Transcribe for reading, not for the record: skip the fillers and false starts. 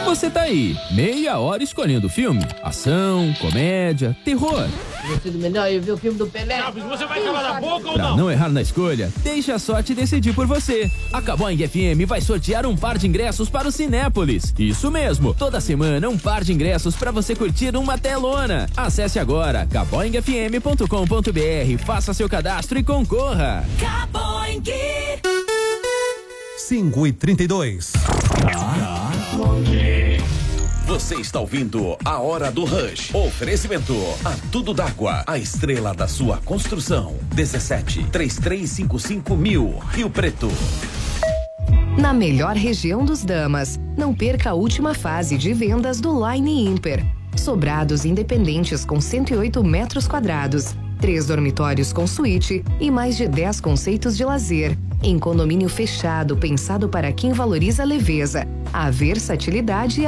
Você tá aí, meia hora escolhendo filme, ação, comédia, terror. Teria sido melhor eu ver o filme do Pelé. Você vai calar a boca ou Pra não errar na escolha, deixe a sorte decidir por você. A Caboing FM vai sortear um par de ingressos para o Cinépolis. Isso mesmo, toda semana um par de ingressos para você curtir uma telona. Acesse agora caboingfm.com.br, faça seu cadastro e concorra. Caboing. 5h32. Você está ouvindo A Hora do Rush. Oferecimento a Tudo d'Água, a estrela da sua construção. 17-3355-1000, Rio Preto. Na melhor região dos Damas, não perca a última fase de vendas do Line Imper. Sobrados independentes com 108 metros quadrados, 3 dormitórios com suíte e mais de 10 conceitos de lazer. Em condomínio fechado pensado para quem valoriza a leveza, a versatilidade e